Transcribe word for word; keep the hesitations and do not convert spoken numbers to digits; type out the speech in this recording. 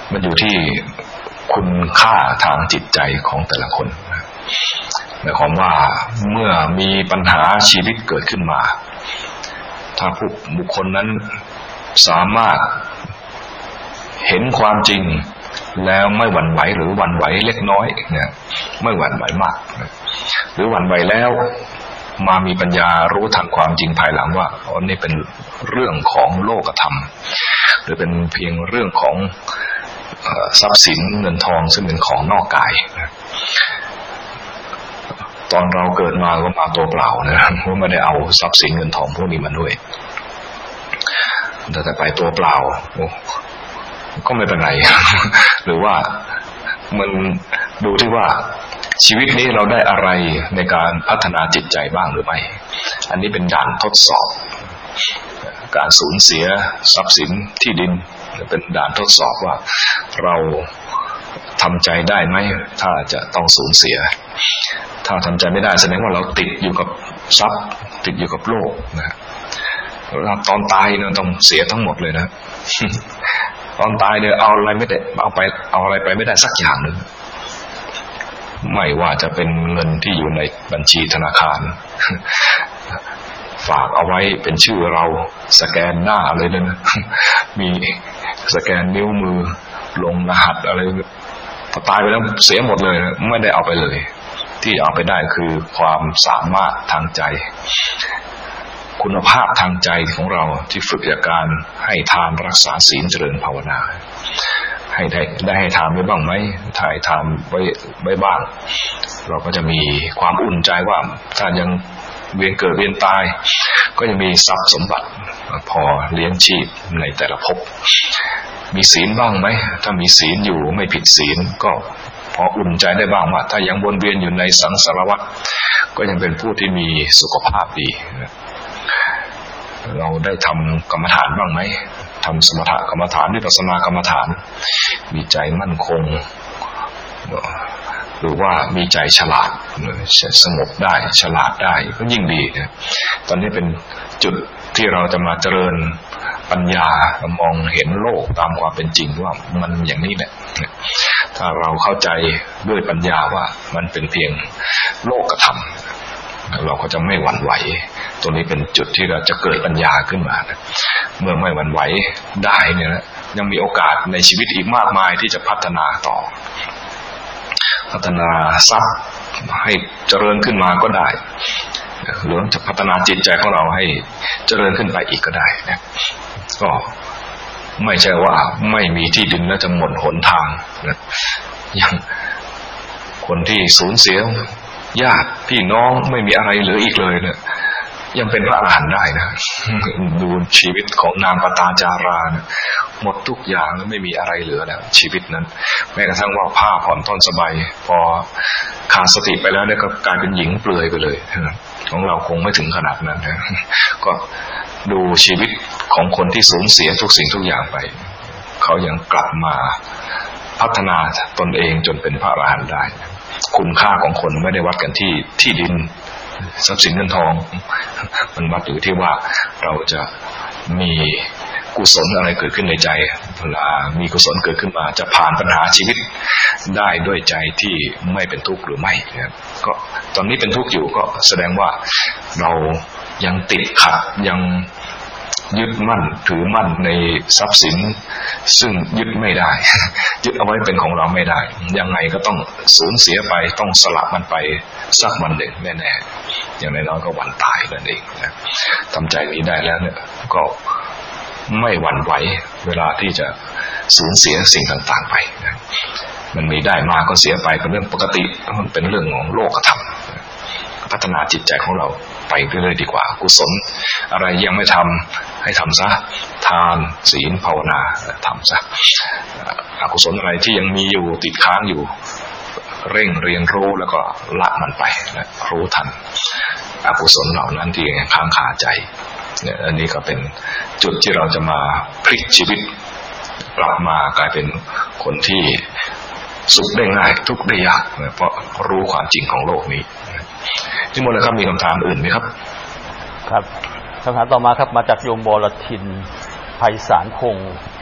มันอยู่ที่คุณค่าทางจิตใจของแต่ละคนหมายความว่าเมื่อมีปัญหาชีวิตเกิดขึ้นมาถ้าผู้บุคคลนั้นสามารถเห็นความจริงแล้วไม่หวั่นไหวหรือหวั่นไหวเล็กน้อยเนี่ยไม่หวั่นไหวมากหรือหวั่นไหวแล้วมามีปัญญารู้ทันความจริงภายหลังว่าอ๋อนี่เป็นเรื่องของโลกธรรมหรือเป็นเพียงเรื่องของทรัพย์สินเงินทองซึ่งเป็นของนอกกายตอนเราเกิดมาก็มาตัวเปล่านะเพราะไม่ได้เอาทรัพย์สินเงินทองพวกนี้มาด้วยแต่แต่ไปตัวเปล่าก็ไม่เป็นไรหรือว่ามันดูที่ว่าชีวิตนี้เราได้อะไรในการพัฒนาจิตใจบ้างหรือไม่อันนี้เป็นด่านทดสอบการสูญเสียทรัพย์สินที่ดินเป็นด่านทดสอบว่าเราทำใจได้ไหมถ้าจะต้องสูญเสียถ้าทำใจไม่ได้แสดงว่าเราติดอยู่กับทรัพย์ติดอยู่กับโลกนะตอนตายเนี่ยต้องเสียทั้งหมดเลยนะตอนตายเนี่ยเอาอะไรไม่ได้เอาไปเอาอะไรไปไม่ได้สักอย่างหนึ่งไม่ว่าจะเป็นเงินที่อยู่ในบัญชีธนาคารฝากเอาไว้เป็นชื่อเราสแกนหน้าเลยนะมีสแกนนิ้วมือลงรหัสอะไรพอตายไปแล้วเสียหมดเลยนะไม่ได้เอาไปเลยที่เอาไปได้คือความสามารถทางใจคุณภาพทางใจของเราที่ฝึกจากการให้ทานรักษาศีลเจริญภาวนาให้ได้ได้ให้ทานไว้บ้างไหมถ้าให้ทานไว้ไว้บ้างเราก็จะมีความอุ่นใจว่าถ้ายังเวียนเกิดเวียนตายก็จะมีทรัพย์สมบัติพอเลี้ยงชีพในแต่ละภพมีศีลบ้างไหมถ้ามีศีลอยู่ไม่ผิดศีลก็พออุ่นใจได้บ้างว่าถ้ายังวนเวียนอยู่ในสังสารวัฏก็ยังเป็นผู้ที่มีสุขภาพดีเราได้ทำกรรมฐานบ้างไหมทำสมถกรรมฐานวิปัสสนากรรมฐานมีใจมั่นคงหรือว่ามีใจฉลาดสงบได้ฉลาดได้ก็ยิ่งดีนะตอนนี้เป็นจุดที่เราจะมาเจริญปัญญามองเห็นโลกตามความเป็นจริงว่ามันอย่างนี้แหละถ้าเราเข้าใจด้วยปัญญาว่ามันเป็นเพียงโลกธรรมเราก็จะไม่หวั่นไหวตรงนี้เป็นจุดที่เราจะเกิดปัญญาขึ้นมานะเมื่อไม่หวั่นไหวได้เนี่ยนะยังมีโอกาสในชีวิตอีกมากมายที่จะพัฒนาต่อพัฒนาทรัพย์ให้เจริญขึ้นมาก็ได้หรือจะพัฒนาจิตใจของเราให้เจริญขึ้นไปอีกก็ได้นะก็ไม่ใช่ว่าไม่มีที่ดินแล้วจะหมดหนทางนะอย่างคนที่สูญเสียญาติพี่น้องไม่มีอะไรเหลืออีกเลยเนี่ยยังเป็นพระอรหันต์ได้นะดูชีวิตของนางปตาจารานะหมดทุกอย่างแล้วไม่มีอะไรเหลือแล้วชีวิตนั้นแม้กระทั่งว่าผ้าผ่อนท่อนสบายพอขาดสติไปแล้วเนี่ยก็กลายเป็นหญิงเปลือยไปเลยของเราคงไม่ถึงขนาดนั้นนะก็ดูชีวิตของคนที่สูญเสียทุกสิ่งทุกอย่างไปเขายังกลับมาพัฒนาตนเองจนเป็นพระอรหันต์ได้คุณค่าของคนไม่ได้วัดกันที่ที่ดินทรัพย์สินเงินทองมันวัดอยู่ที่ว่าเราจะมีกุศลอะไรเกิดขึ้นในใจเวลามีกุศลเกิดขึ้นมาจะผ่านปัญหาชีวิตได้ด้วยใจที่ไม่เป็นทุกข์หรือไม่นะครับก็ตอนนี้เป็นทุกข์อยู่ก็แสดงว่าเรายังติดขัดยังยึดมั่นถือมั่นในทรัพย์สินซึ่งยึดไม่ได้ยึดเอาไว้เป็นของเราไม่ได้ยังไงก็ต้องสูญเสียไปต้องสละมันไปสักวันหนึ่งแน่ๆอย่างน้อยๆก็วันตายนั่นเองนะทำใจนี้ได้แล้วเนี่ยก็ไม่หวั่นไหวเวลาที่จะสูญเสียสิ่งต่างๆไปนะมันมีได้มาก็เสียไปเป็นเรื่องปกติมันเป็นเรื่องของโลกธรรมพัฒนาจิตใจของเราไปเรื่อยๆดีกว่ากุศลอะไรยังไม่ทำให้ทำซะทานศีลภาวนาทำซะอกุศลอะไรที่ยังมีอยู่ติดค้างอยู่เร่งเรียนรู้แล้วก็ละมันไปนะรู้ทันอกุศลเหล่านั้นที่ยังค้างคาใจเนี่ยอันนี้ก็เป็นจุดที่เราจะมาพลิกชีวิตกลับมากลายเป็นคนที่สุขได้ง่ายทุกข์ได้ยากเพราะรู้ความจริงของโลกนี้ที่หมดแล้วครับมีคำถามอื่นไหมครับครับคำถามต่อมาครับมาจากโยมบรทินไพศาลพงศ์